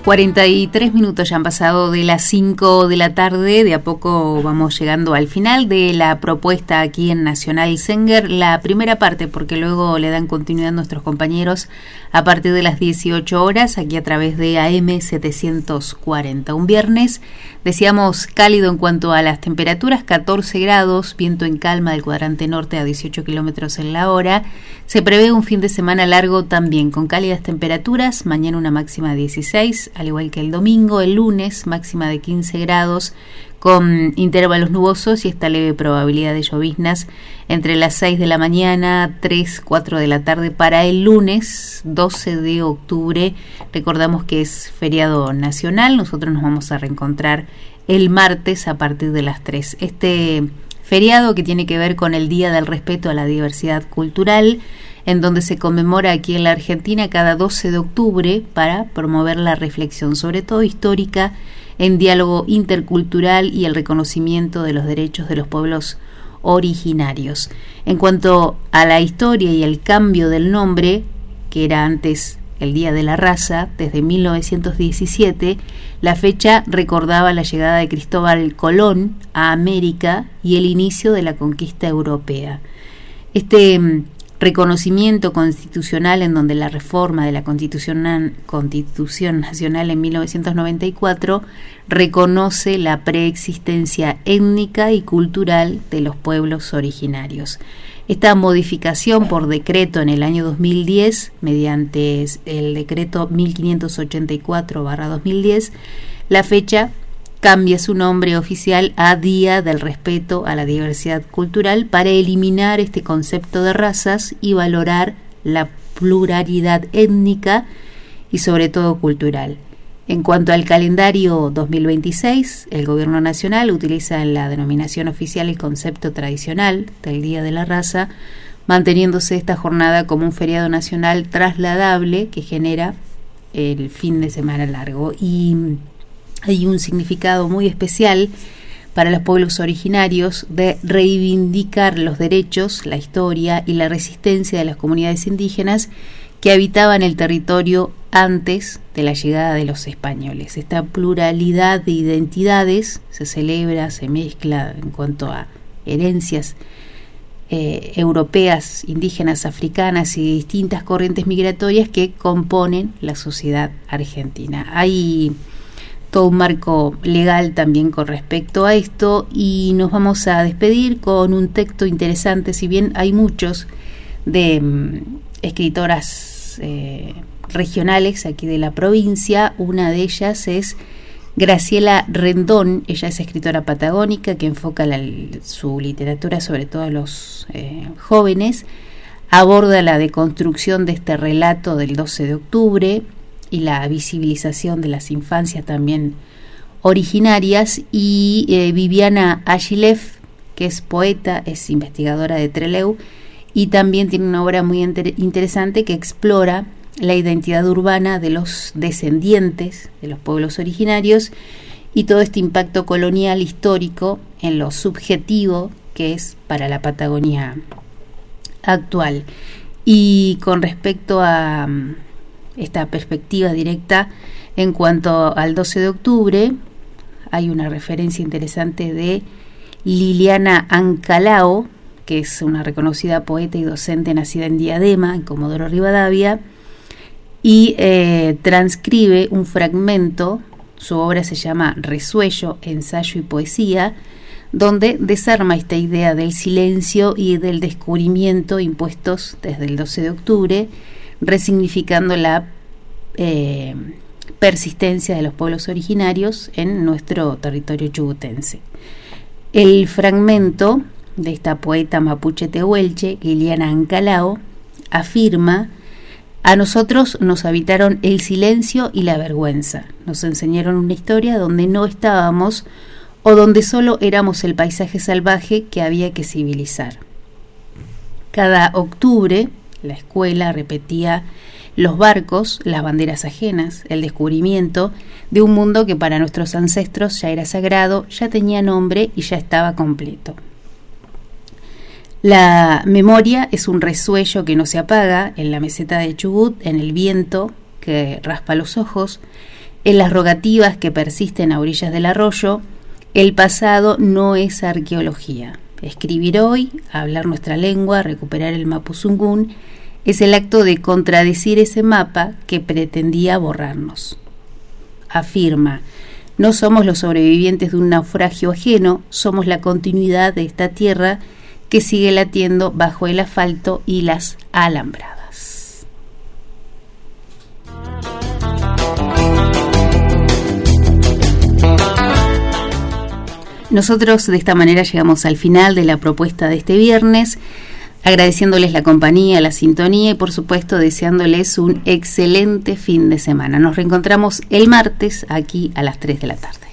43 minutos ya han pasado de las 5 de la tarde. De a poco vamos llegando al final de la propuesta aquí en Nacional Zenger. La primera parte, porque luego le dan continuidad nuestros compañeros a partir de las 18 horas, aquí a través de AM 740. Un viernes, decíamos, cálido en cuanto a las temperaturas, 14 grados, viento en calma del cuadrante norte a 18 kilómetros en la hora. Se prevé un fin de semana largo también, con cálidas temperaturas. Mañana una máxima de 16, al igual que el domingo. El lunes máxima de 15 grados, con intervalos nubosos y esta leve probabilidad de lloviznas entre las 6 de la mañana, 3, 4 de la tarde para el lunes 12 de octubre. Recordamos que es feriado nacional. Nosotros nos vamos a reencontrar el martes a partir de las 3. Este feriado que tiene que ver con el Día del Respeto a la Diversidad Cultural, en donde se conmemora aquí en la Argentina cada 12 de octubre para promover la reflexión, sobre todo histórica, en diálogo intercultural y el reconocimiento de los derechos de los pueblos originarios. En cuanto a la historia y el cambio del nombre, que era antes el Día de la Raza, desde 1917, la fecha recordaba la llegada de Cristóbal Colón a América y el inicio de la conquista europea. Este reconocimiento constitucional, en donde la reforma de la Constitución Nacional en 1994 reconoce la preexistencia étnica y cultural de los pueblos originarios. Esta modificación por decreto en el año 2010, mediante el decreto 1584/2010, la fecha cambia su nombre oficial a Día del Respeto a la Diversidad Cultural para eliminar este concepto de razas y valorar la pluralidad étnica y sobre todo cultural. En cuanto al calendario 2026, el Gobierno Nacional utiliza en la denominación oficial el concepto tradicional del Día de la Raza, manteniéndose esta jornada como un feriado nacional trasladable que genera el fin de semana largo. Y hay un significado muy especial para los pueblos originarios de reivindicar los derechos, la historia y la resistencia de las comunidades indígenas que habitaban el territorio antes de la llegada de los españoles. Esta pluralidad de identidades se celebra, se mezcla en cuanto a herencias europeas, indígenas, africanas y distintas corrientes migratorias que componen la sociedad argentina. Hay todo un marco legal también con respecto a esto, y nos vamos a despedir con un texto interesante. Si bien hay muchos de escritoras regionales aquí de la provincia, una de ellas es Graciela Rendón. Ella es escritora patagónica que enfoca su literatura sobre todo a los jóvenes, aborda la deconstrucción de este relato del 12 de octubre y la visibilización de las infancias también originarias. Y Viviana Agilev, que es poeta, es investigadora de Trelew y también tiene una obra muy interesante que explora la identidad urbana de los descendientes de los pueblos originarios y todo este impacto colonial histórico en lo subjetivo que es para la Patagonia actual. Y con respecto a esta perspectiva directa en cuanto al 12 de octubre, hay una referencia interesante de Liliana Ancalao, que es una reconocida poeta y docente nacida en Diadema, en Comodoro Rivadavia, y transcribe un fragmento. Su obra se llama Resuello, ensayo y poesía, donde desarma esta idea del silencio y del descubrimiento impuestos desde el 12 de octubre, resignificando la persistencia de los pueblos originarios en nuestro territorio chubutense. El fragmento de esta poeta mapuche tehuelche, Liliana Ancalao, afirma: a nosotros nos habitaron el silencio y la vergüenza, nos enseñaron una historia donde no estábamos o donde solo éramos el paisaje salvaje que había que civilizar. Cada octubre la escuela repetía los barcos, las banderas ajenas, el descubrimiento de un mundo que para nuestros ancestros ya era sagrado, ya tenía nombre y ya estaba completo. La memoria es un resuello que no se apaga en la meseta de Chubut, en el viento que raspa los ojos, En las rogativas que persisten a orillas del arroyo, el pasado no es arqueología. Escribir hoy, hablar nuestra lengua, recuperar el mapuzungún, es el acto de contradecir ese mapa que pretendía borrarnos. Afirma: no somos los sobrevivientes de un naufragio ajeno, somos la continuidad de esta tierra que sigue latiendo bajo el asfalto y las alambradas. Nosotros de esta manera llegamos al final de la propuesta de este viernes, agradeciéndoles la compañía, la sintonía y por supuesto deseándoles un excelente fin de semana. Nos reencontramos el martes aquí a las 3 de la tarde.